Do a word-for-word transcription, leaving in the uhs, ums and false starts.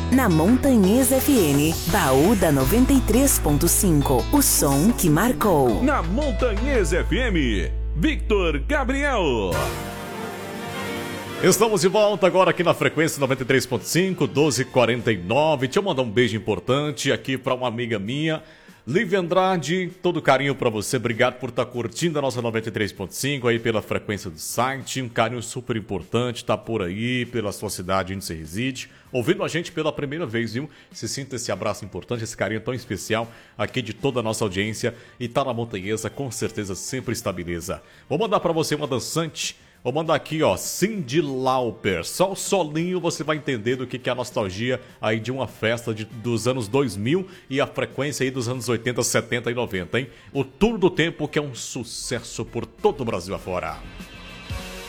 Na Montanhesa F M, Baú da noventa e três ponto cinco. O som que marcou. Na Montanhesa F M, Victor Gabriel. Estamos de volta agora aqui na frequência noventa e três ponto cinco, doze e quarenta e nove. Deixa eu mandar um beijo importante aqui para uma amiga minha, Lívia Andrade. Todo carinho para você, obrigado por estar curtindo a nossa noventa e três ponto cinco aí pela frequência do site. Um carinho super importante, tá por aí, pela sua cidade onde você reside, ouvindo a gente pela primeira vez, viu? Se sinta esse abraço importante, esse carinho tão especial aqui de toda a nossa audiência. E tá na Montanhesa, com certeza sempre está beleza. Vou mandar para você uma dançante. Vou mandar aqui, ó, Cyndi Lauper. Só o solinho você vai entender do que, que é a nostalgia aí de uma festa de, dos anos dois mil e a frequência aí dos anos oitenta, setenta e noventa, hein? O Tour do Tempo, que é um sucesso por todo o Brasil afora.